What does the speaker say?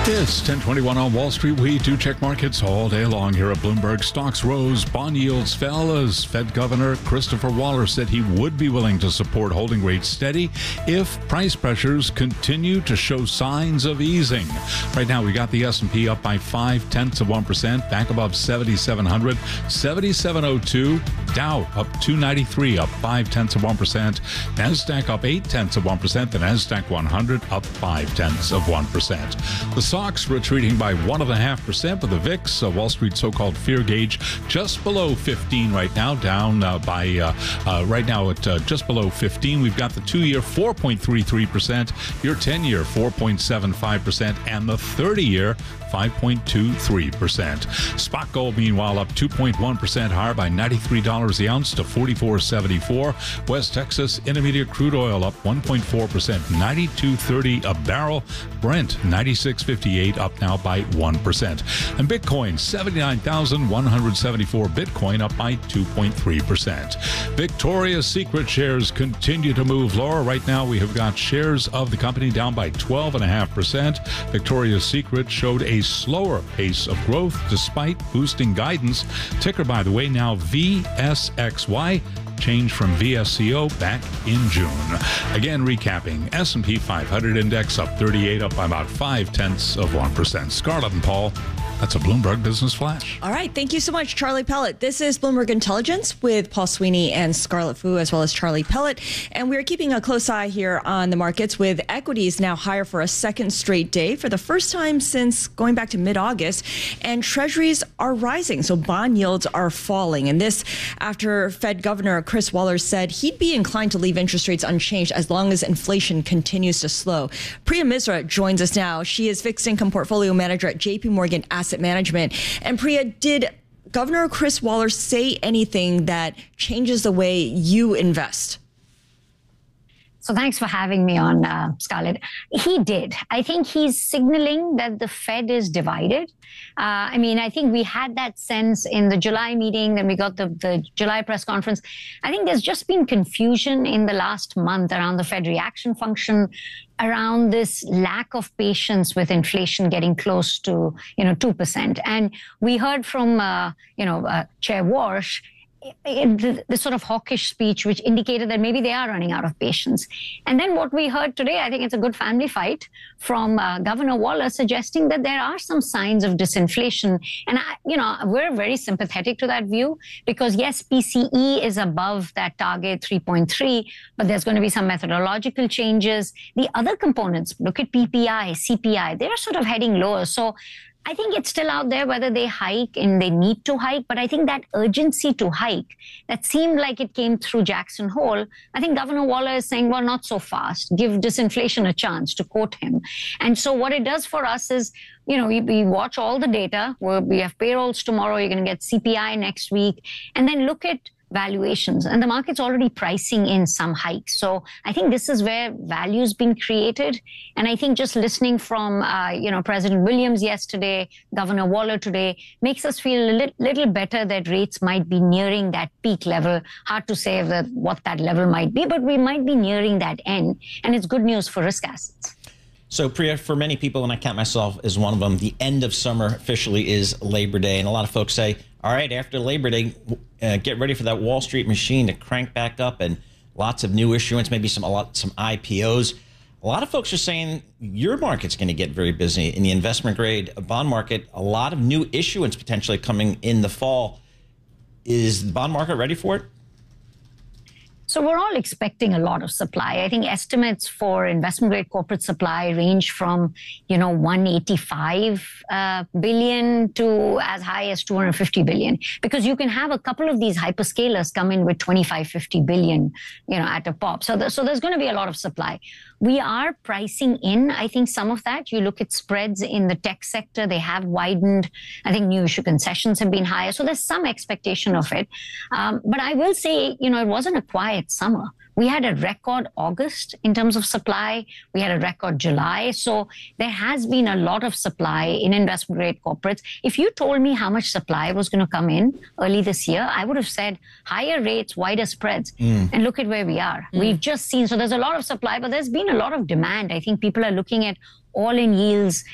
It's 10:21 on Wall Street. We do check markets all day long here at Bloomberg. Stocks rose, bond yields fell as Fed Governor Christopher Waller said he would be willing to support holding rates steady if price pressures continue to show signs of easing. Right now, we got the S&P up by 0.5%, back above 7,700, 7,702. Dow up 293, up 0.5%. Nasdaq up 0.8%. The Nasdaq 100 up 0.5%. The SOX retreating by 1.5%, but the VIX, Wall Street so-called fear gauge, just below 15 right now, down right now at just below 15. We've got the 2-year 4.33%, your 10-year 4.75%, and the 30-year 5.23%. Spot gold, meanwhile, up 2.1% higher by $93 the ounce to $44.74. West Texas Intermediate crude oil up 1.4%, $92.30 a barrel. Brent 96.58, up now by 1%. And Bitcoin 79,174 Bitcoin, up by 2.3%. Victoria's Secret shares continue to move lower. Right now, we have got shares of the company down by 12.5%. Victoria's Secret showed a slower pace of growth despite boosting guidance. Ticker, by the way, now VSXY. Change from VSCO back in June. Again, recapping, S&P 500 index up 38, up by about 0.5%. Scarlett and Paul, that's a Bloomberg Business Flash. All right. Thank you so much, Charlie Pellet. This is Bloomberg Intelligence with Paul Sweeney and Scarlett Fu, as well as Charlie Pellet. And we're keeping a close eye here on the markets, with equities now higher for a second straight day for the first time since going back to mid-August. And treasuries are rising, so bond yields are falling. And this after Fed Governor Chris Waller said he'd be inclined to leave interest rates unchanged as long as inflation continues to slow. Priya Misra joins us now. She is fixed income portfolio manager at JP Morgan Asset Management. And Priya, did Governor Chris Waller say anything that changes the way you invest? So thanks for having me on, Scarlett. He did. I think he's signaling that the Fed is divided. I think we had that sense in the July meeting, then we got the July press conference. I think there's just been confusion in the last month around the Fed reaction function, around this lack of patience with inflation getting close to 2%. And we heard from Chair Warsh the sort of hawkish speech, which indicated that maybe they are running out of patience. And then what we heard today, I think it's a good family fight from Governor Waller, suggesting that there are some signs of disinflation. And, we're very sympathetic to that view because, yes, PCE is above that target 3.3, but there's going to be some methodological changes. The other components, look at PPI, CPI, they're sort of heading lower. So I think it's still out there whether they hike and they need to hike, but I think that urgency to hike that seemed like it came through Jackson Hole. I think Governor Waller is saying, well, not so fast. Give disinflation a chance, to quote him. And so what it does for us is, we watch all the data. We have payrolls tomorrow. You're going to get CPI next week. And then look at valuations, and the market's already pricing in some hikes. So I think this is where value's been created. And I think just listening from, President Williams yesterday, Governor Waller today, makes us feel a little better that rates might be nearing that peak level. Hard to say what that level might be, but we might be nearing that end. And it's good news for risk assets. So, Priya, for many people, and I count myself as one of them, the end of summer officially is Labor Day. And a lot of folks say, all right, after Labor Day, get ready for that Wall Street machine to crank back up and lots of new issuance, maybe some IPOs. A lot of folks are saying your market's going to get very busy in the investment grade bond market. A lot of new issuance potentially coming in the fall. Is the bond market ready for it? So we're all expecting a lot of supply. I think estimates for investment grade corporate supply range from, 185 billion to as high as 250 billion, because you can have a couple of these hyperscalers come in with 25, 50 billion, at a pop. So there's going to be a lot of supply. We are pricing in, I think, some of that. You look at spreads in the tech sector, they have widened. I think new issue concessions have been higher. So there's some expectation of it. But I will say, it wasn't a quiet summer. We had a record August in terms of supply. We had a record July. So there has been a lot of supply in investment grade corporates. If you told me how much supply was going to come in early this year, I would have said higher rates, wider spreads. And look at where we are. We've just seen, so there's a lot of supply, but there's been a lot of demand. I think people are looking at all-in yields